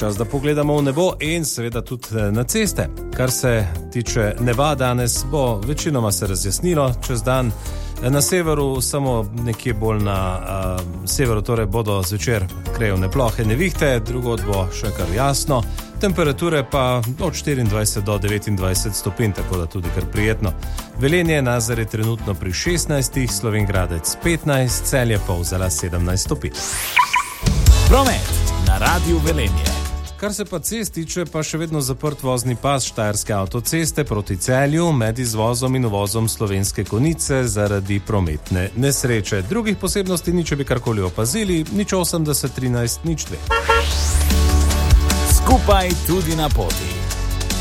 čas, da pogledamo v nebo in seveda tudi na ceste. Kar se tiče neba, danes bo večinoma se razjasnilo čez dan. Na severu, samo nekje bolj na severu, torej bodo zvečer krajevne plohe nevihte, drugod bo še kar jasno. Temperature pa od 24 do 29 stopinj, tako da tudi kar prijetno. Velenje Nazar je trenutno pri 16, Slovenj Gradec 15, Celje Polzela 17 stopinj. Promet na Radiu Velenje. Kar se pa cest tiče, pa še vedno zaprt vozni pas Štajerske avtoceste proti Celju med izvozom in uvozom Slovenske Konjice zaradi prometne nesreče. Drugih posebnosti ni, če bi karkoli opazili, nič 80 13 nič 2. Skupaj tudi na poti.